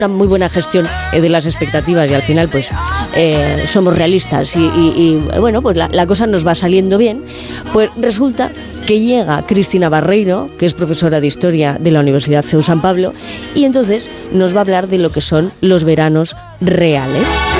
una muy buena gestión de las expectativas y al final pues somos realistas y bueno, pues la cosa nos va saliendo bien, pues resulta que llega Cristina Barreiro, que es profesora de Historia de la Universidad CEU San Pablo, y entonces nos va a hablar de lo que son los veranos reales.